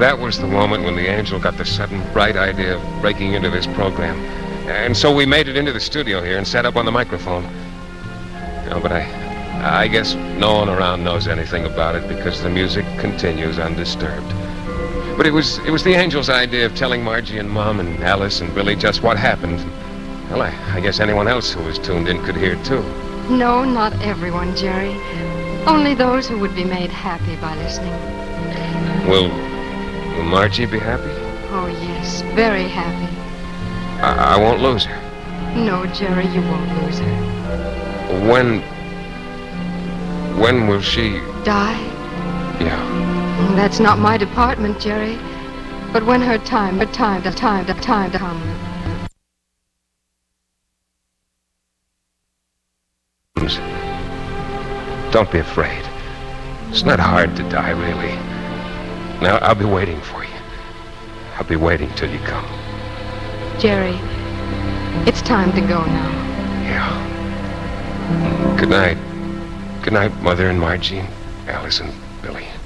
That was the moment when the angel got the sudden bright idea of breaking into this program. And so we made it into the studio here and sat up on the microphone. But I guess no one around knows anything about it because the music continues undisturbed. But it was the angel's idea of telling Margie and Mom and Alice and Billy just what happened. Well, I guess anyone else who was tuned in could hear too. No, not everyone, Jerry. Only those who would be made happy by listening. Will Margie be happy? Oh, yes, very happy. I won't lose her. No, Jerry, you won't lose her. When will she... Die? Yeah. That's not my department, Jerry. But when her time comes. Don't be afraid. It's not hard to die, really. Now, I'll be waiting for you. I'll be waiting till you come. Jerry, it's time to go now. Yeah. Good night. Good night, Mother and Margie, Alice and Billy.